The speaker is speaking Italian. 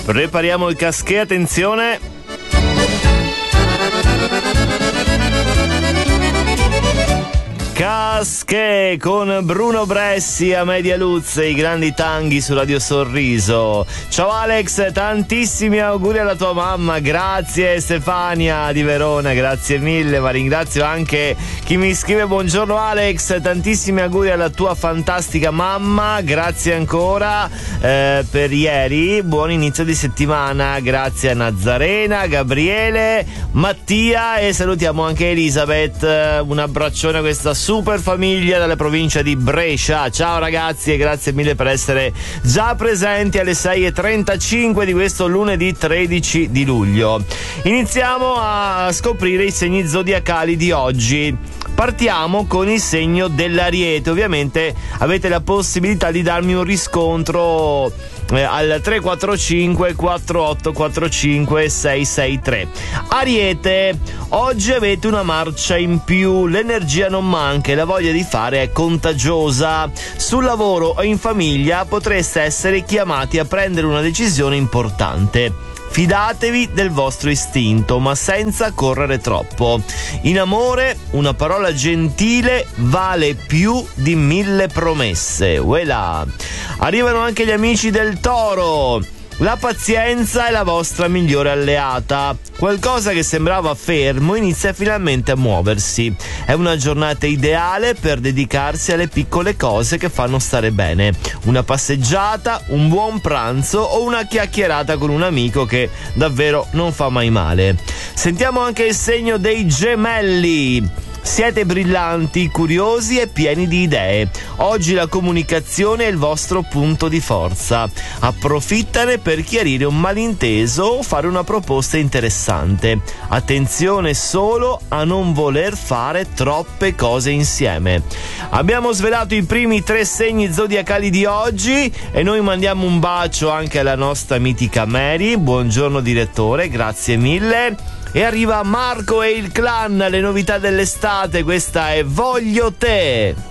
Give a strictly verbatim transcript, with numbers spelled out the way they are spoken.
Prepariamo il casché, attenzione. Casche con Bruno Bressi a Media Luz, i grandi tanghi su Radio Sorriso. Ciao Alex, tantissimi auguri alla tua mamma. Grazie Stefania di Verona, grazie mille, ma ringrazio anche chi mi scrive: buongiorno Alex, tantissimi auguri alla tua fantastica mamma, grazie ancora eh, per ieri, buon inizio di settimana. Grazie a Nazarena, Gabriele, Mattia e salutiamo anche Elisabeth. Un abbraccione a questa super famiglia dalla provincia di Brescia. Ciao ragazzi e grazie mille per essere già presenti alle sei e trentacinque di questo lunedì tredici di luglio. Iniziamo a scoprire i segni zodiacali di oggi. Partiamo con il segno dell'Ariete. Ovviamente avete la possibilità di darmi un riscontro eh, al tre quattro cinque quattro otto quattro cinque sei sei tre. Ariete, oggi avete una marcia in più, l'energia non manca e la voglia di fare è contagiosa. Sul lavoro o in famiglia potreste essere chiamati a prendere una decisione importante. Fidatevi del vostro istinto, ma senza correre troppo. In amore, una parola gentile vale più di mille promesse. Uela! Arrivano anche gli amici del Toro. La pazienza è la vostra migliore alleata. Qualcosa che sembrava fermo inizia finalmente a muoversi. È una giornata ideale per dedicarsi alle piccole cose che fanno stare bene. Una passeggiata, un buon pranzo o una chiacchierata con un amico che davvero non fa mai male. Sentiamo anche il segno dei Gemelli. Siete brillanti, curiosi e pieni di idee. Oggi la comunicazione è il vostro punto di forza. Approfittane per chiarire un malinteso o fare una proposta interessante. Attenzione solo a non voler fare troppe cose insieme. Abbiamo svelato i primi tre segni zodiacali di oggi e noi mandiamo un bacio anche alla nostra mitica Mary. Buongiorno direttore, grazie mille. E arriva Marco e il clan, le novità dell'estate, questa è Voglio te!